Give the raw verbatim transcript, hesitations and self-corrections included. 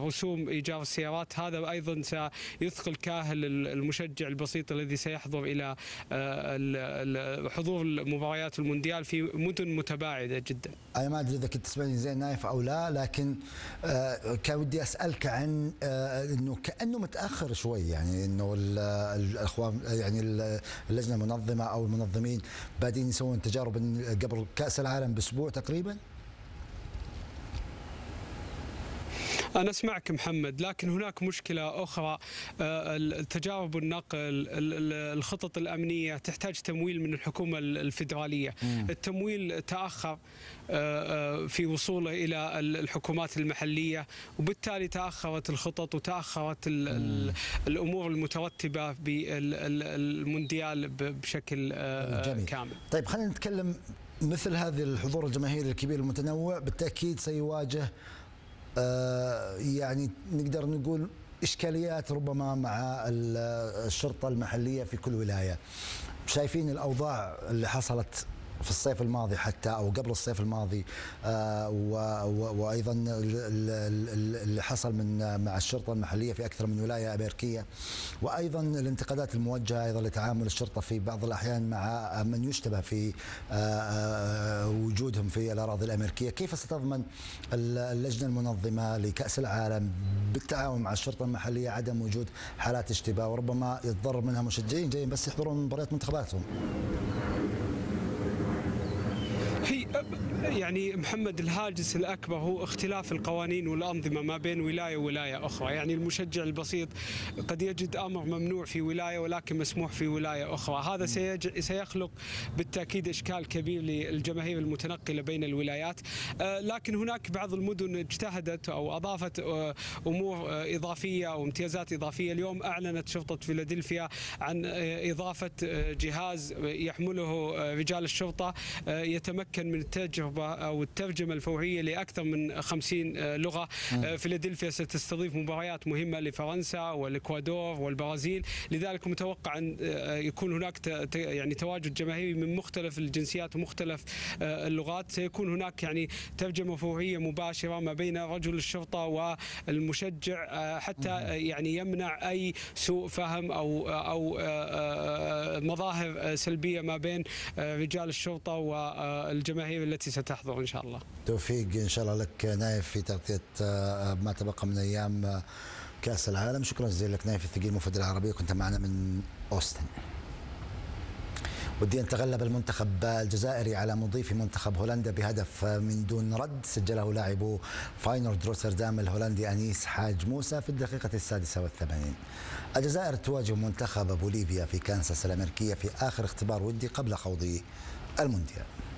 رسوم إيجار السيارات. هذا أيضا سيثقل كاهل المشجع البسيط الذي سيحضر إلى حضور مباريات المونديال في مدن متباعدة جدا. أنا ما أدري إذا كنت تسمعني زين نايف أو لا، لكن كان ودي أسألك عن إنه كأنه متأخر شوي، يعني إنه الأخوان يعني اللجنة المنظمة أو المنظمين بادين يسوون تجارب قبل كأس العالم بأسبوع تقريبا. أنا أسمعك محمد، لكن هناك مشكلة أخرى. التجارب النقل، الخطط الأمنية تحتاج تمويل من الحكومة الفيدرالية. التمويل تأخر في وصوله إلى الحكومات المحلية، وبالتالي تأخرت الخطط وتأخرت الأمور المترتبة بالمونديال بشكل جميل. كامل. طيب خلينا نتكلم، مثل هذه الحضور الجماهيري الكبير المتنوع بالتأكيد سيواجه آه يعني نقدر نقول إشكاليات ربما مع الشرطة المحلية في كل ولاية. شايفين الأوضاع اللي حصلت في الصيف الماضي حتى أو قبل الصيف الماضي، آه وأيضا اللي حصل من مع الشرطة المحلية في أكثر من ولاية أمريكية، وأيضا الانتقادات الموجهة أيضا لتعامل الشرطة في بعض الأحيان مع من يشتبه في آه وجودهم في الأراضي الأمريكية. كيف ستضمن اللجنة المنظمة لكأس العالم بالتعاون مع الشرطة المحلية عدم وجود حالات اشتباه وربما يتضرر منها مشجعين جايين بس يحضرون مباريات منتخباتهم؟ هي يعني محمد، الهاجس الأكبر هو اختلاف القوانين والأنظمة ما بين ولاية وولاية أخرى. يعني المشجع البسيط قد يجد أمر ممنوع في ولاية ولكن مسموح في ولاية أخرى. هذا سيخلق بالتأكيد إشكال كبير للجماهير المتنقلة بين الولايات. لكن هناك بعض المدن اجتهدت أو أضافت أمور إضافية أو امتيازات إضافية. اليوم أعلنت شرطة فيلادلفيا عن إضافة جهاز يحمله رجال الشرطة يتمكن من التجربة أو الترجمة الفورية لأكثر من خمسين لغة. فيلادلفيا ستستضيف مباريات مهمة لفرنسا والإكوادور والبرازيل، لذلك متوقع أن يكون هناك يعني تواجد جماهيري من مختلف الجنسيات ومختلف اللغات. سيكون هناك يعني ترجمة فورية مباشرة ما بين رجل الشرطة والمشجع حتى يعني يمنع أي سوء فهم أو أو مظاهر سلبية ما بين رجال الشرطة والجماهير التي ستحضر إن شاء الله. توفيق إن شاء الله لك نايف في تغطية ما تبقى من أيام كأس العالم. شكرا جزيلا لك نايف الثقيل مفيد العربية، كنت معنا من أوستن. ودي أن تغلب المنتخب الجزائري على مضيف منتخب هولندا بهدف من دون رد سجله لاعب فاينورد روتردام الهولندي أنيس حاج موسى في الدقيقة السادسة والثمانين. الجزائر تواجه منتخب بوليفيا في كانساس الأمريكية في آخر اختبار ودي قبل خوض المونديال.